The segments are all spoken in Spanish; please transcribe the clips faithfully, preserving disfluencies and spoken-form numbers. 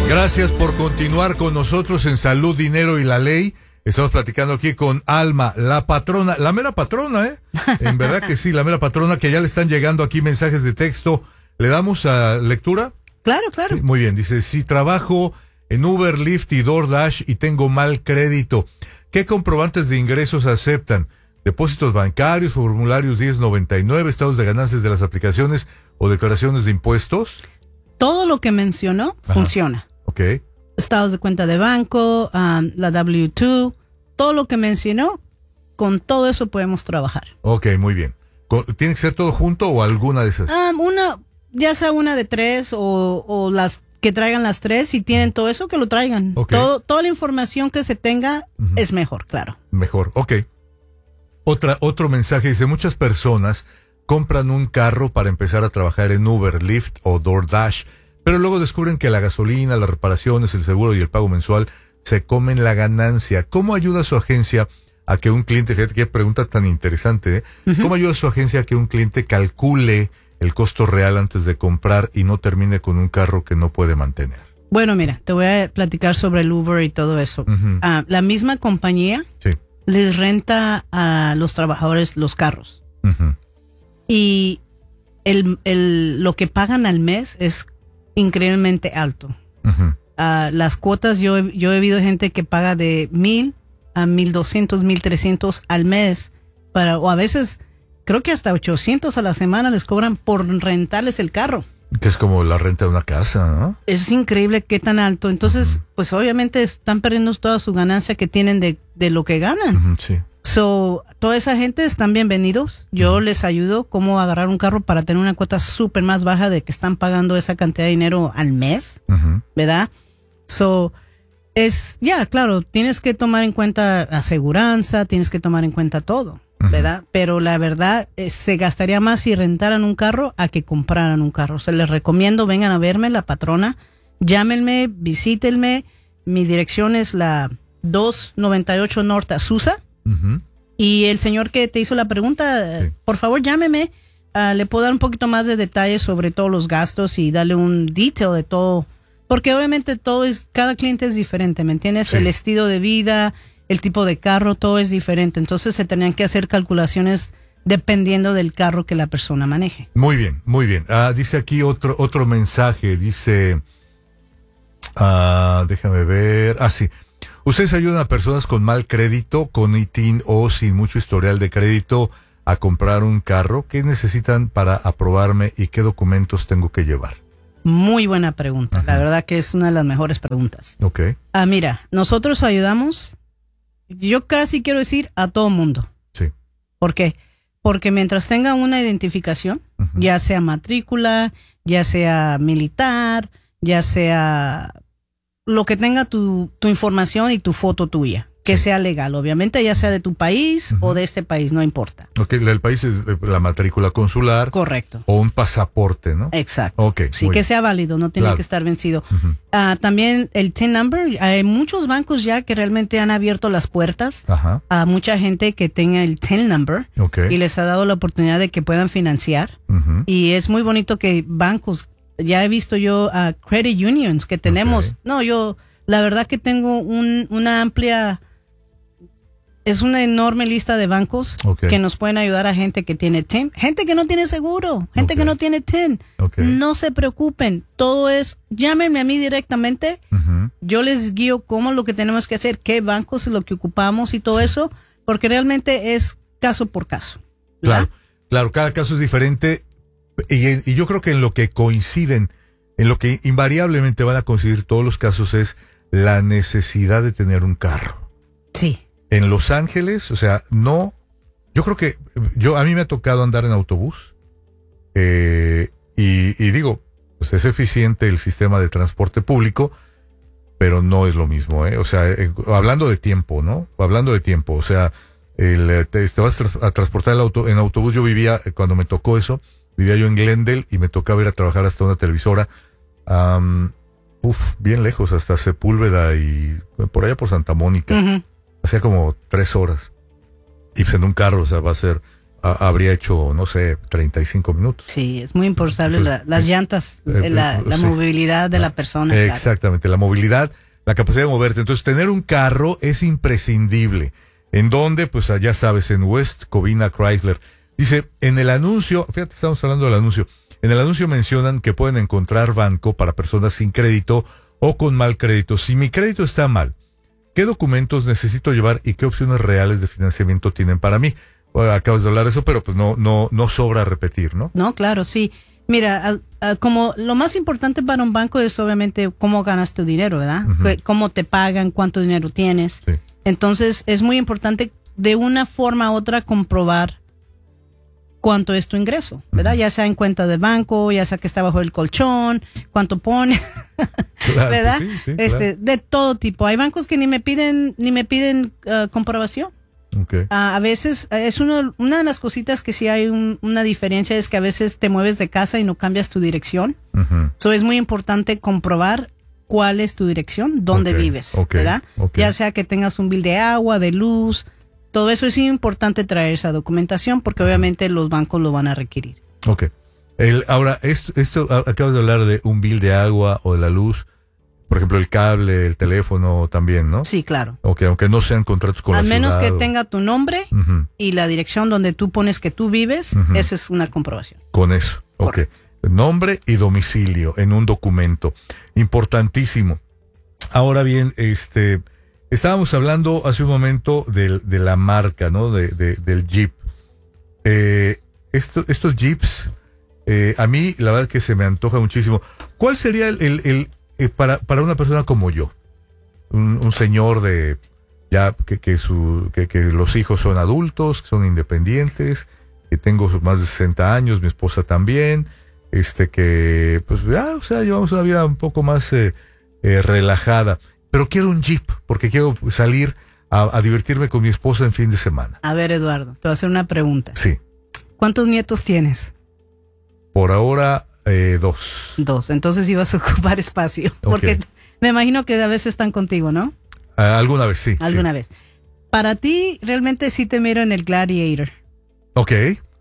Gracias por continuar con nosotros en Salud, Dinero y la Ley. Estamos platicando aquí con Alma, la patrona, la mera patrona, ¿eh? En verdad que sí, la mera patrona, que ya le están llegando aquí mensajes de texto. ¿Le damos a lectura? Claro, claro. Sí, muy bien, dice, si trabajo en Uber, Lyft y DoorDash y tengo mal crédito, ¿qué comprobantes de ingresos aceptan? Depósitos bancarios, formularios diez noventa y nueve, estados de ganancias de las aplicaciones o declaraciones de impuestos. Todo lo que mencionó Ajá. funciona. Ok. Estados de cuenta de banco, um, la W dos, todo lo que mencionó, con todo eso podemos trabajar. Ok, muy bien. ¿Tiene que ser todo junto o alguna de esas? Um, una, ya sea una de tres o, o las que traigan las tres, si tienen todo eso, que lo traigan. Okay. Todo, toda la información que se tenga uh-huh. es mejor, claro. Mejor, ok. Otra, otro mensaje dice, muchas personas compran un carro para empezar a trabajar en Uber, Lyft o DoorDash, pero luego descubren que la gasolina, las reparaciones, el seguro y el pago mensual se comen la ganancia. ¿Cómo ayuda su agencia a que un cliente, fíjate qué pregunta tan interesante, ¿eh? Uh-huh. ¿Cómo ayuda su agencia a que un cliente calcule el costo real antes de comprar y no termine con un carro que no puede mantener? Bueno, mira, te voy a platicar sobre el Uber y todo eso. Uh-huh. Uh, la misma compañía sí. les renta a los trabajadores los carros. Uh-huh. Y el, el, lo que pagan al mes es increíblemente alto. Uh-huh. Uh, las cuotas, yo, yo he visto gente que paga de mil a mil doscientos, mil trescientos al mes, para, o a veces creo que hasta ochocientos a la semana les cobran por rentarles el carro. Que es como la renta de una casa, ¿no? Es increíble qué tan alto. Entonces, uh-huh. pues obviamente están perdiendo toda su ganancia que tienen de, de lo que ganan. Uh-huh, sí. So, toda esa gente están bienvenidos. Yo uh-huh. les ayudo cómo agarrar un carro para tener una cuota súper más baja de que están pagando esa cantidad de dinero al mes, uh-huh. ¿verdad? So, es, ya, yeah, claro, tienes que tomar en cuenta aseguranza, tienes que tomar en cuenta todo, uh-huh. ¿verdad? Pero la verdad, eh, se gastaría más si rentaran un carro a que compraran un carro. Se les recomiendo, vengan a verme, la patrona, llámenme, visítenme. Mi dirección es la doscientos noventa y ocho Norte Azusa. Uh-huh. Y el señor que te hizo la pregunta, sí. por favor llámeme, uh, le puedo dar un poquito más de detalles sobre todos los gastos y darle un detail de todo, porque obviamente todo es, cada cliente es diferente, ¿me entiendes? Sí. El estilo de vida, el tipo de carro, todo es diferente, entonces se tenían que hacer calculaciones dependiendo del carro que la persona maneje. Muy bien, muy bien. Ah, dice aquí otro, otro mensaje, dice, ah, déjame ver, ah sí. ¿Ustedes ayudan a personas con mal crédito, con I T I N o sin mucho historial de crédito a comprar un carro? ¿Qué necesitan para aprobarme y qué documentos tengo que llevar? Muy buena pregunta. Ajá. La verdad que es una de las mejores preguntas. Ok. Ah, mira, nosotros ayudamos, yo casi quiero decir a todo mundo. Sí. ¿Por qué? Porque mientras tenga una identificación, uh-huh. ya sea matrícula, ya sea militar, ya sea lo que tenga tu, tu información y tu foto tuya, que sí. sea legal, obviamente, ya sea de tu país uh-huh. o de este país, no importa. Ok, el país es la matrícula consular. Correcto. O un pasaporte, ¿no? Exacto. Ok. Sí, que bien. Sea válido, no tiene claro. que estar vencido. Uh-huh. Uh, también el T I N number, hay muchos bancos ya que realmente han abierto las puertas uh-huh. a mucha gente que tenga el T I N number okay. y les ha dado la oportunidad de que puedan financiar. Uh-huh. Y es muy bonito que bancos, ya he visto yo a uh, credit unions que tenemos. Okay. No, yo la verdad que tengo un, una amplia, es una enorme lista de bancos okay. que nos pueden ayudar a gente que tiene T I N, gente que no tiene seguro, gente okay. que no tiene T I N. Okay. No se preocupen, todo es, llámenme a mí directamente. Uh-huh. Yo les guío cómo lo que tenemos que hacer, qué bancos es lo que ocupamos y todo sí. eso, porque realmente es caso por caso. ¿Verdad? Claro, claro, cada caso es diferente. Y, y yo creo que en lo que coinciden, en lo que invariablemente van a coincidir todos los casos es la necesidad de tener un carro. Sí. En Los Ángeles, o sea, no, yo creo que, yo a mí me ha tocado andar en autobús eh, y, y digo, pues es eficiente el sistema de transporte público, pero no es lo mismo, ¿eh? O sea, eh, hablando de tiempo, ¿no? Hablando de tiempo, o sea, el, te, te vas a transportar el auto, en autobús. Yo vivía, cuando me tocó eso, vivía yo en Glendale y me tocaba ir a trabajar hasta una televisora, um, uf, bien lejos, hasta Sepúlveda y por allá por Santa Mónica. Uh-huh. Hacía como tres horas. Y pues en un carro, o sea, va a ser a, habría hecho, no sé, treinta y cinco minutos. Sí, es muy importante la, las llantas, eh, la, la sí. movilidad de la persona. Eh, exactamente, claro. La movilidad, la capacidad de moverte. Entonces, tener un carro es imprescindible. ¿En dónde? Pues allá sabes, en West Covina Chrysler. Dice, en el anuncio, fíjate, estamos hablando del anuncio, en el anuncio mencionan que pueden encontrar banco para personas sin crédito o con mal crédito. Si mi crédito está mal, ¿qué documentos necesito llevar y qué opciones reales de financiamiento tienen para mí? Bueno, acabas de hablar de eso, pero pues no, no, no sobra repetir, ¿no? No, claro, sí. Mira, a, a, como lo más importante para un banco es obviamente cómo ganas tu dinero, ¿verdad? Uh-huh. Cómo te pagan, cuánto dinero tienes. Sí. Entonces, es muy importante de una forma u otra comprobar cuánto es tu ingreso, ¿verdad? Uh-huh. Ya sea en cuenta de banco, ya sea que está bajo el colchón, cuánto pone, claro, ¿verdad? Sí, sí, este, claro. De todo tipo. Hay bancos que ni me piden, ni me piden uh, comprobación. Okay. Uh, a veces es uno, una de las cositas que sí hay un, una diferencia es que a veces te mueves de casa y no cambias tu dirección. Uh-huh. So es muy importante comprobar cuál es tu dirección, dónde okay. vives, okay. ¿verdad? Okay. Ya sea que tengas un bill de agua, de luz, todo eso es importante traer esa documentación porque obviamente los bancos lo van a requerir. Ok. El, ahora, esto, esto acabas de hablar de un bill de agua o de la luz. Por ejemplo, el cable, el teléfono también, ¿no? Sí, claro. Ok, aunque no sean contratos con la ciudad. Al menos que tenga tu nombre uh-huh. y la dirección donde tú pones que tú vives, uh-huh. esa es una comprobación. Con eso, ok. Nombre y domicilio en un documento. Importantísimo. Ahora bien, este, estábamos hablando hace un momento de, de la marca, ¿no? De, de, del Jeep. Eh, esto, estos Jeeps, eh, a mí la verdad que se me antoja muchísimo. ¿Cuál sería el... el, el Eh, para, para una persona como yo, un, un señor de ya que, que, su, que, que los hijos son adultos, que son independientes, que tengo más de sesenta años, mi esposa también, este que pues ya, o sea, llevamos una vida un poco más eh, eh, relajada, pero quiero un Jeep porque quiero salir a, a divertirme con mi esposa en fin de semana. A ver, Eduardo, te voy a hacer una pregunta. Sí. ¿Cuántos nietos tienes? Por ahora Eh, dos. Dos, entonces ibas a ocupar espacio. Okay. Porque me imagino que a veces están contigo, ¿no? Uh, alguna vez, sí. Alguna sí. vez. Para ti, realmente sí te miro en el Gladiator. Ok.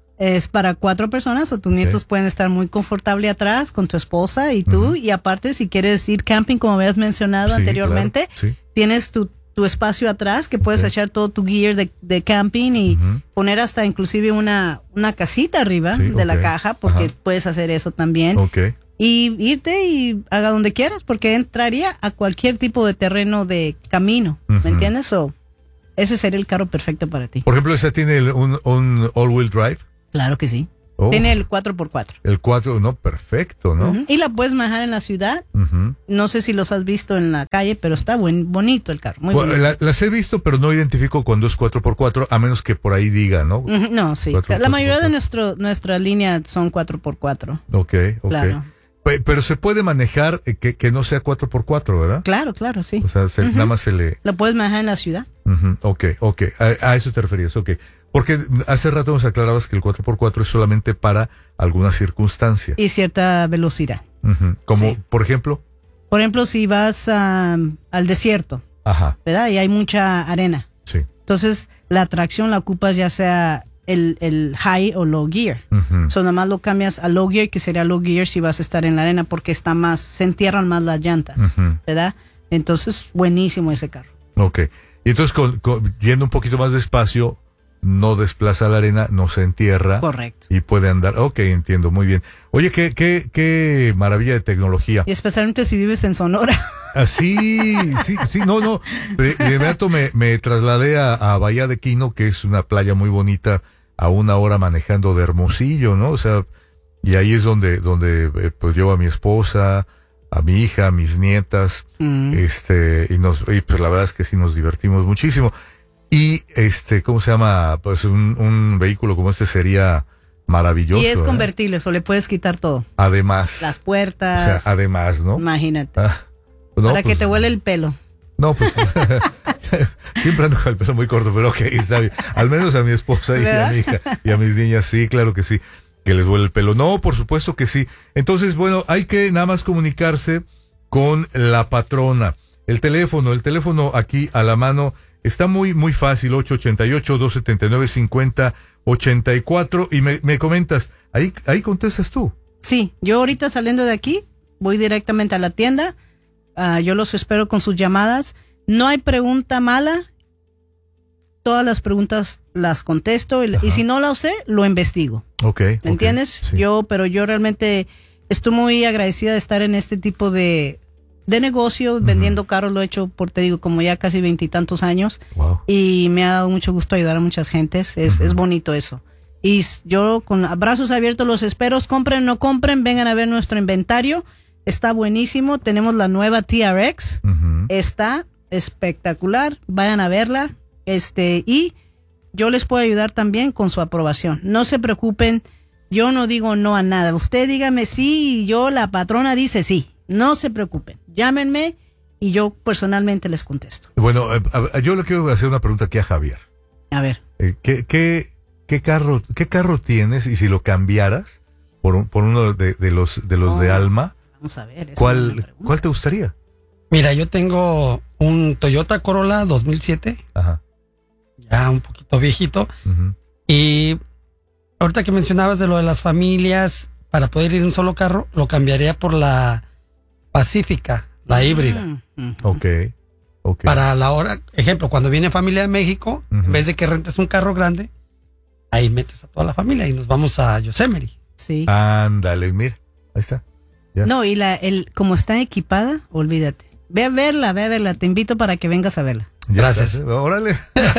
Es para cuatro personas o tus okay. nietos pueden estar muy confortable atrás con tu esposa y tú. Uh-huh. Y aparte, si quieres ir camping, como habías mencionado sí, anteriormente, claro. sí. tienes tu, tu espacio atrás que puedes okay. echar todo tu gear de, de camping y uh-huh. poner hasta inclusive una, una casita arriba sí, de okay. la caja, porque Ajá. puedes hacer eso también. Okay. Y irte y haga donde quieras, porque entraría a cualquier tipo de terreno de camino, uh-huh. ¿me entiendes? O ese sería el carro perfecto para ti. Por ejemplo, ¿ese tiene el, un, un all-wheel drive? Claro que sí. Oh. Tiene el cuatro por cuatro. El cuatro, no, perfecto, ¿no? Uh-huh. Y la puedes manejar en la ciudad. Uh-huh. No sé si los has visto en la calle, pero está buen, bonito el carro. Muy bueno, bonito. La, las he visto, pero no identifico cuando es cuatro por cuatro, a menos que por ahí diga, ¿no? Uh-huh. No, sí. cuatro, la cuatro, mayoría cuatro. de nuestro, nuestra línea son cuatro por cuatro. Ok, ok. Claro. P- pero se puede manejar que, que no sea cuatro por cuatro, ¿verdad? Claro, claro, sí. O sea, se, uh-huh. nada más se le... Lo puedes manejar en la ciudad. Uh-huh. Ok, ok. A, a eso te referías, ok. Porque hace rato nos aclarabas que el cuatro por cuatro es solamente para alguna circunstancia. Y cierta velocidad. Uh-huh. Como, sí. por ejemplo. Por ejemplo, si vas um, al desierto, Ajá. ¿verdad? Y hay mucha arena. Sí. Entonces, la tracción la ocupas ya sea el, el high o low gear. Uh-huh. So, nada más lo cambias a low gear, que sería low gear si vas a estar en la arena, porque está más, se entierran más las llantas, uh-huh. ¿verdad? Entonces, buenísimo ese carro. Ok. Y entonces, con, con, yendo un poquito más despacio, no desplaza la arena, no se entierra. Correcto. Y puede andar. Ok, entiendo, muy bien. Oye, qué, qué, qué maravilla de tecnología. Y especialmente si vives en Sonora. Ah, sí, sí, sí, no, no. De, de inmediato me, me trasladé a, a Bahía de Quino, que es una playa muy bonita, a una hora manejando de Hermosillo, ¿no? O sea, y ahí es donde, donde eh, pues llevo a mi esposa, a mi hija, a mis nietas, mm. este, y nos, y pues la verdad es que sí nos divertimos muchísimo. Y este, ¿cómo se llama? Pues un, un vehículo como este sería maravilloso. Y es ¿eh? convertible, o le puedes quitar todo. Además. Las puertas. O sea, además, ¿no? Imagínate. Ah, no, Para pues, que te huele el pelo. No, pues siempre ando con el pelo muy corto, pero ok, está bien. Al menos a mi esposa y ¿verdad? A mi hija y a mis niñas, sí, claro que sí, que les huele el pelo. No, por supuesto que sí. Entonces, bueno, hay que nada más comunicarse con la patrona. El teléfono, el teléfono aquí a la mano Está muy, muy fácil, ocho ocho ocho, dos siete nueve, cinco cero ocho cuatro. Y me, me comentas, ahí, ahí contestas tú. Sí, yo ahorita saliendo de aquí, voy directamente a la tienda. Uh, yo los espero con sus llamadas. No hay pregunta mala. Todas las preguntas las contesto. Y, y si no lo sé, lo investigo. Ok. ¿Me okay, entiendes? sí. Yo, pero yo realmente estoy muy agradecida de estar en este tipo de, de negocio. Uh-huh. Vendiendo carros lo he hecho por, te digo, como ya casi veintitantos años. Wow. Y me ha dado mucho gusto ayudar a muchas gentes. Es, uh-huh. es bonito eso. Y yo con brazos abiertos los espero. Compren o no compren, vengan a ver nuestro inventario. Está buenísimo. Tenemos la nueva T R X. Uh-huh. Está espectacular. Vayan a verla. Este, y yo les puedo ayudar también con su aprobación. No se preocupen. Yo no digo no a nada. Usted dígame sí. Yo, la patrona, dice sí. No se preocupen. Llámenme y yo personalmente les contesto. Bueno, eh, yo le quiero hacer una pregunta aquí a Javier. A ver. Eh, ¿qué, qué, qué, carro, ¿Qué carro tienes? Y si lo cambiaras por, un, por uno de, de los, de, los oh, de Alma, vamos a ver, ¿cuál, ¿cuál te gustaría? Mira, yo tengo un Toyota Corolla dos mil siete. Ajá. Ya un poquito viejito. Uh-huh. Y ahorita que mencionabas de lo de las familias, para poder ir en un solo carro, lo cambiaría por la Pacífica, la híbrida. Uh-huh. Ok. Okay. Para la hora, ejemplo, cuando viene familia de México, uh-huh. en vez de que rentes un carro grande, ahí metes a toda la familia y nos vamos a Yosemite. Sí. Ándale, mira, ahí está. Ya. No, y la, el, como está equipada, olvídate. Ve a verla, ve a verla. Te invito para que vengas a verla. Ya Gracias. Estás, ¿eh? Órale.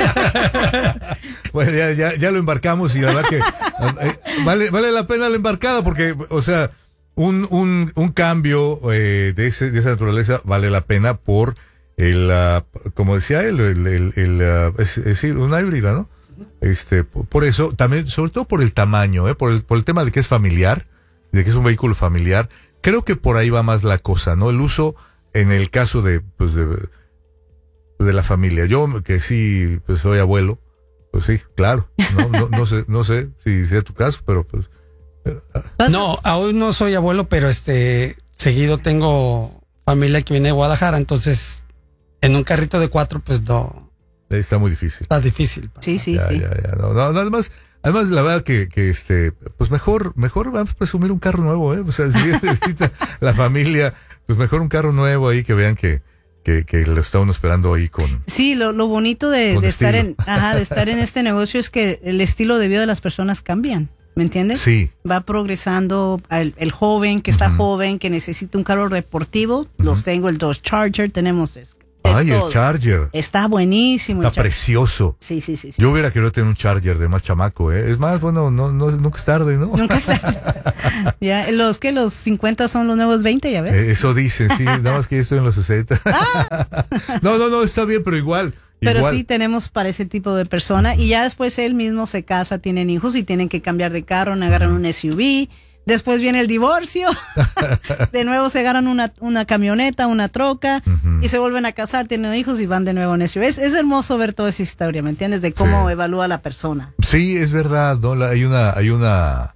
Bueno, ya, ya, ya lo embarcamos y la verdad que eh, vale, vale la pena la embarcada porque, o sea, un, un, un cambio eh, de, ese, de esa naturaleza vale la pena por el, uh, como decía él, el, el, el uh, es, es una híbrida, ¿no? Este, por, por eso, también, sobre todo por el tamaño, ¿eh? por el, por el tema de que es familiar, de que es un vehículo familiar, creo que por ahí va más la cosa, ¿no? El uso en el caso de, pues, de, de la familia. Yo, que sí, pues soy abuelo, pues sí, claro, no, no, no sé, no sé si sea tu caso, pero pues. Pero, ah. No, aún no soy abuelo, pero este, seguido tengo familia que viene de Guadalajara, entonces, en un carrito de cuatro, pues no. Está muy difícil. Está difícil. Sí, sí, ya, sí. Ya, ya, no, no, además, además, la verdad que, que este, pues mejor, mejor vamos a presumir un carro nuevo, ¿eh? O sea, si visita la familia, pues mejor un carro nuevo ahí que vean que, que, que lo está uno esperando ahí con. Sí, lo, lo bonito de, de estar en, ajá, de estar en este negocio es que el estilo de vida de las personas cambian. ¿Me entiendes? Sí. Va progresando el, el joven que está uh-huh. joven, que necesita un carro deportivo. Uh-huh. Los tengo, el Dodge Charger, tenemos este. Ay, todo. El Charger. Está buenísimo. Está precioso. Sí, sí, sí, sí. Yo hubiera querido tener un Charger de más chamaco, ¿eh? Es más, bueno, no, no, nunca es tarde, ¿no? Nunca es tarde. Ya, los que los cincuenta son los nuevos veinte, ya ves. Eh, eso dicen, sí, nada más que yo estoy en los sesenta. Ah. No, no, no, está bien, pero igual. Pero igual. Sí tenemos para ese tipo de persona y ya después él mismo se casa, tienen hijos y tienen que cambiar de carro, agarran un S U V. Después viene el divorcio, de nuevo se agarran una, una camioneta, una troca, uh-huh. y se vuelven a casar, tienen hijos y van de nuevo en S U V. Es, es hermoso ver toda esa historia, ¿me entiendes? De cómo sí. evalúa a la persona. Sí, es verdad, ¿no? La, hay una, hay una,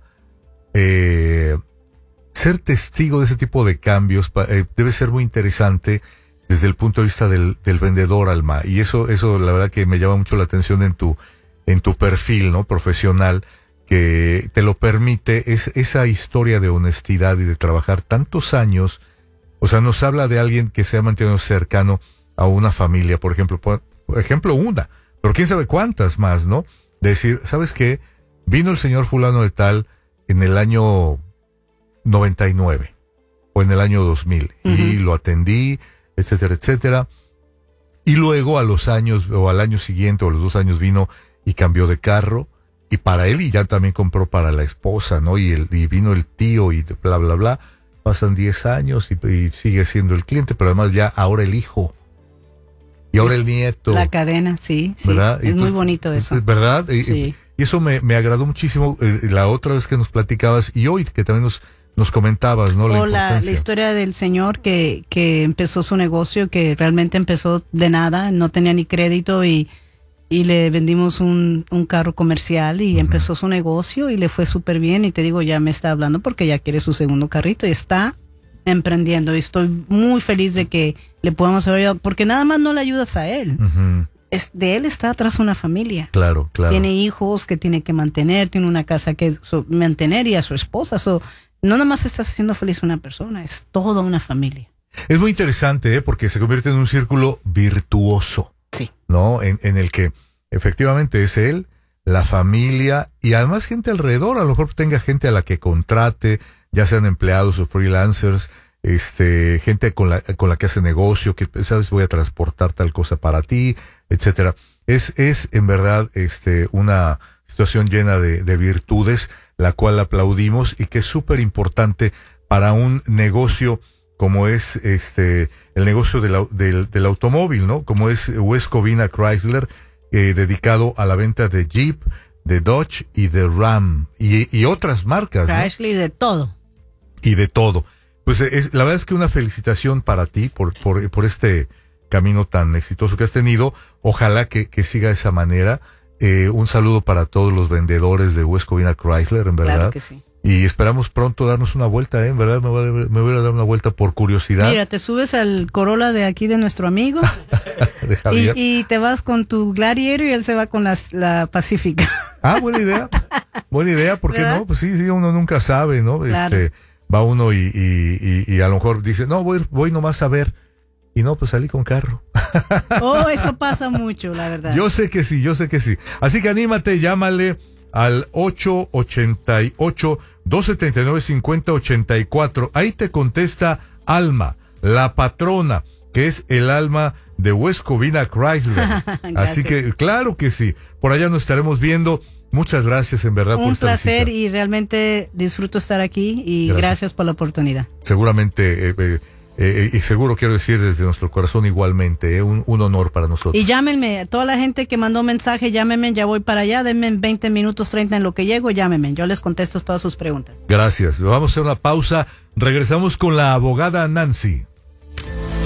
eh, ser testigo de ese tipo de cambios eh, debe ser muy interesante desde el punto de vista del, del vendedor, Alma. Y eso, eso la verdad que me llama mucho la atención en tu, en tu perfil, ¿no? Profesional. Que te lo permite, es esa historia de honestidad y de trabajar tantos años, o sea, nos habla de alguien que se ha mantenido cercano a una familia, por ejemplo, por, por ejemplo una, pero quién sabe cuántas más, ¿no? De decir, ¿sabes qué? Vino el señor fulano de tal en el año noventa y nueve o en el año dos mil uh-huh. y lo atendí, etcétera, etcétera, y luego a los años o al año siguiente o a los dos años vino y cambió de carro. Y para él, y ya también compró para la esposa, ¿no? Y, el, y vino el tío y bla, bla, bla. Pasan diez años y, y sigue siendo el cliente, pero además ya ahora el hijo. Y ahora es el nieto. La cadena, sí, sí. ¿Verdad? Es tú, muy bonito eso. ¿Verdad? Sí. Y, y eso me, me agradó muchísimo eh, la otra vez que nos platicabas y hoy que también nos, nos comentabas, ¿no? La o la, la historia del señor que, que empezó su negocio, que realmente empezó de nada, no tenía ni crédito y... Y le vendimos un, un carro comercial y uh-huh. empezó su negocio y le fue súper bien. Y te digo, ya me está hablando porque ya quiere su segundo carrito y está emprendiendo. Y estoy muy feliz de que le podamos haber ayudado, porque nada más no le ayudas a él. Uh-huh. es, de él está atrás una familia. Claro, claro. Tiene hijos que tiene que mantener, tiene una casa que so, mantener y a su esposa. So, no nomás estás haciendo feliz a una persona, es toda una familia. Es muy interesante, ¿eh? Porque se convierte en un círculo virtuoso. Sí. ¿No? En, en el que efectivamente es él, la familia y además gente alrededor. A lo mejor tenga gente a la que contrate, ya sean empleados o freelancers, este, gente con la, con la que hace negocio, que sabes, voy a transportar tal cosa para ti, etcétera. Es, es en verdad, este, una situación llena de, de virtudes, la cual aplaudimos y que es súper importante para un negocio como es este el negocio del, del, del automóvil, ¿no? Como es West Covina Chrysler, eh, dedicado a la venta de Jeep, de Dodge y de Ram y, y otras marcas, ¿no? Chrysler, de todo. Y de todo. Pues es, la verdad es que una felicitación para ti por, por, por este camino tan exitoso que has tenido. Ojalá que, que siga de esa manera. Eh, un saludo para todos los vendedores de West Covina Chrysler, en verdad. Claro que sí. Y esperamos pronto darnos una vuelta, ¿eh? En verdad me voy, a, me voy a dar una vuelta por curiosidad. Mira, te subes al Corolla de aquí de nuestro amigo de Javier. Y, y te vas con tu Gladiator y él se va con las, la Pacífica. Ah, buena idea. Buena idea, ¿por qué no? Pues sí, sí, uno nunca sabe, ¿no? Claro. Este, va uno y, y, y, y a lo mejor dice, no, voy, voy nomás a ver. Y no, pues salí con carro. Oh, eso pasa mucho, la verdad. Yo sé que sí, yo sé que sí. Así que anímate, llámale al ocho ocho ocho, dos siete nueve, cinco cero ocho cuatro. Ahí te contesta Alma, la patrona, que es el alma de West Covina Chrysler. Así que, claro que sí. Por allá nos estaremos viendo. Muchas gracias, en verdad, Un por esta placer visita. Y realmente disfruto estar aquí y gracias, gracias por la oportunidad. Seguramente, eh, eh, eh, y seguro quiero decir desde nuestro corazón igualmente, eh, un, un honor para nosotros. Y llámenme, toda la gente que mandó mensaje, llámenme, ya voy para allá, denme veinte minutos, treinta en lo que llego, llámenme, yo les contesto todas sus preguntas. Gracias, vamos a hacer una pausa, regresamos con la abogada Nancy.